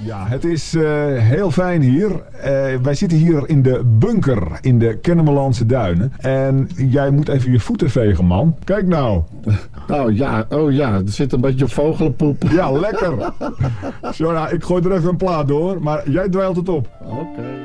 Ja, het is heel fijn hier. Wij zitten hier in de bunker in de Kennemerlandse duinen. En jij moet even je voeten vegen, man. Kijk nou. Oh ja, er zit een beetje vogelenpoep. Ja, lekker. Zo, nou, ik gooi er even een plaat door, maar jij dweilt het op. Oké.